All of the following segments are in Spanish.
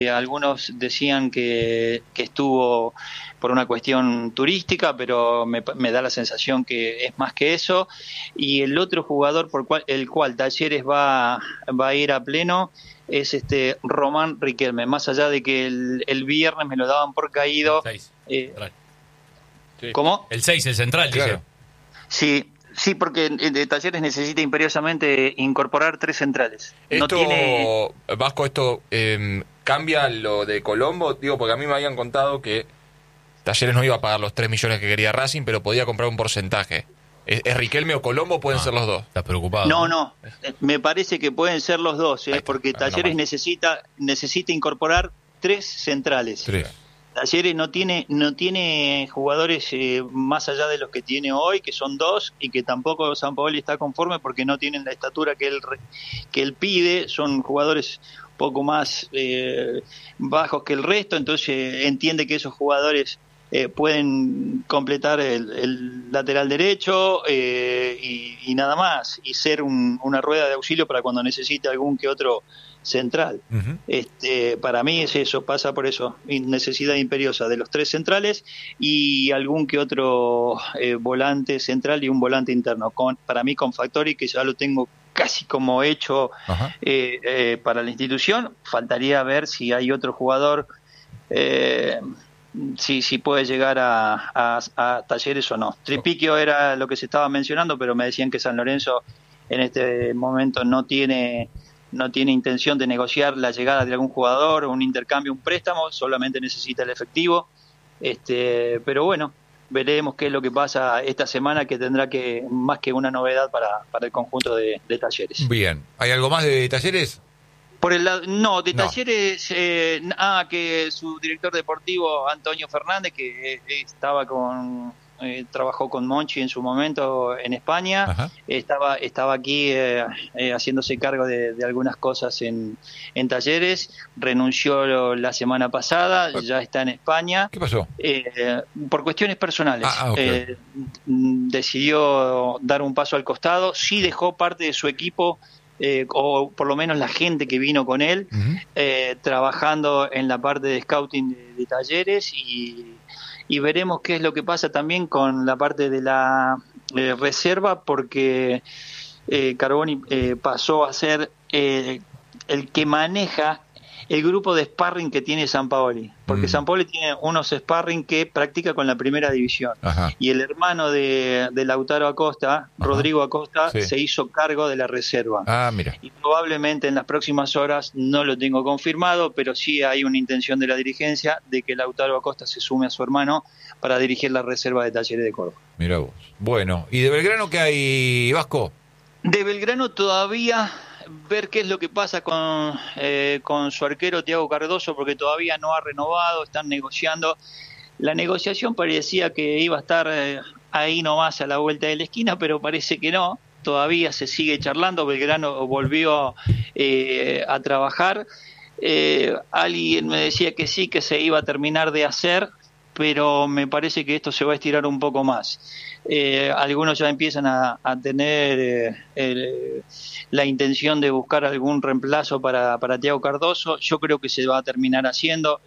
Algunos decían que estuvo por una cuestión turística, pero me da la sensación que es más que eso. Y el otro jugador el cual Talleres va a ir a pleno es Román Riquelme. Más allá de que el viernes me lo daban por caído. 6. Sí. ¿Cómo? El 6, el central, Claro. dice. Sí, porque de Talleres necesita imperiosamente incorporar 3 centrales. Esto, No tiene... Vasco, ¿cambia lo de Colombo? Digo, porque a mí me habían contado que Talleres no iba a pagar los 3 millones que quería Racing, pero podía comprar un porcentaje. ¿Es Riquelme o Colombo? Pueden ser los dos. Estás preocupado. No, me parece que pueden ser los dos, porque Talleres necesita incorporar 3 centrales. 3. Talleres no tiene jugadores más allá de los que tiene hoy, que son 2, y que tampoco Sampaoli está conforme porque no tienen la estatura que él pide. Son jugadores un poco más bajos que el resto, entonces entiende que esos jugadores pueden completar el lateral derecho y nada más, y ser una rueda de auxilio para cuando necesite algún que otro central. Uh-huh. Para mí es eso, pasa por eso, necesidad imperiosa de los 3 centrales y algún que otro volante central y un volante interno, para mí con Factori, que ya lo tengo casi como hecho para la institución. Faltaría ver si hay otro jugador, si puede llegar a Talleres o no. Tripiquio era lo que se estaba mencionando, pero me decían que San Lorenzo en este momento no tiene intención de negociar la llegada de algún jugador, un intercambio, un préstamo, solamente necesita el efectivo. Pero bueno, veremos qué es lo que pasa esta semana, que tendrá que más que una novedad para el conjunto de Talleres. Bien. ¿Hay algo más de Talleres? Por el lado, no, de Talleres, que su director deportivo, Antonio Fernández, que trabajó con Monchi en su momento en España. Estaba aquí haciéndose cargo de algunas cosas en Talleres, renunció la semana pasada, ya está en España. ¿Qué pasó? Por cuestiones personales. Okay. Decidió dar un paso al costado, sí dejó parte de su equipo, o por lo menos la gente que vino con él, trabajando en la parte de scouting de Talleres, y veremos qué es lo que pasa también con la parte de la reserva, porque Carboni pasó a ser el que maneja el grupo de sparring que tiene Sampaoli, porque Sampaoli tiene unos sparring que practica con la primera división. Y el hermano de Lautaro Acosta, Rodrigo Acosta, se hizo cargo de la reserva. Mira. Y probablemente en las próximas horas, no lo tengo confirmado, pero sí hay una intención de la dirigencia de que Lautaro Acosta se sume a su hermano para dirigir la reserva de Talleres de Córdoba. Mira vos. Bueno, ¿y de Belgrano qué hay, Vasco? De Belgrano todavía ver qué es lo que pasa con su arquero Thiago Cardoso, porque todavía no ha renovado, están negociando. La negociación parecía que iba a estar ahí nomás a la vuelta de la esquina, pero parece que no, todavía se sigue charlando. Belgrano volvió a trabajar. Alguien me decía que sí, que se iba a terminar de hacer, pero me parece que esto se va a estirar un poco más. Algunos ya empiezan a tener la intención de buscar algún reemplazo para Thiago Cardoso. Yo creo que se va a terminar haciendo.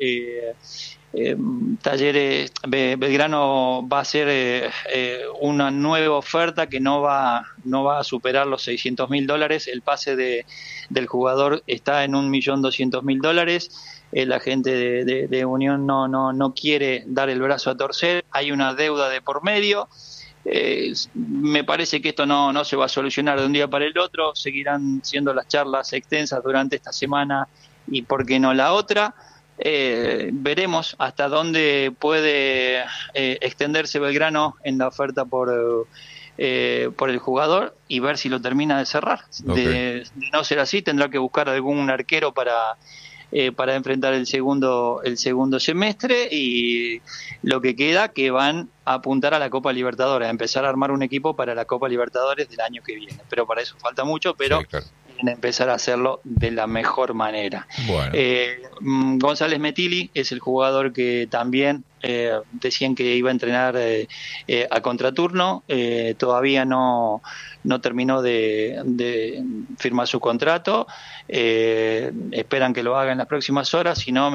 Talleres Belgrano va a hacer una nueva oferta que no va a superar los $600.000. El pase del jugador está en $1.200.000. La gente de Unión no quiere dar el brazo a torcer. Hay una deuda de por medio. Me parece que esto no se va a solucionar de un día para el otro. Seguirán siendo las charlas extensas durante esta semana y por qué no la otra. Veremos hasta dónde puede extenderse Belgrano en la oferta por el jugador y ver si lo termina de cerrar. De no ser así, tendrá que buscar algún arquero para enfrentar el segundo semestre, y lo que queda que van a apuntar a la Copa Libertadores, a empezar a armar un equipo para la Copa Libertadores del año que viene, pero para eso falta mucho, pero quieren empezar a hacerlo de la mejor manera. Bueno. González Metilli es el jugador que también decían que iba a entrenar a contraturno, todavía no terminó de firmar su contrato, esperan que lo haga en las próximas horas, si no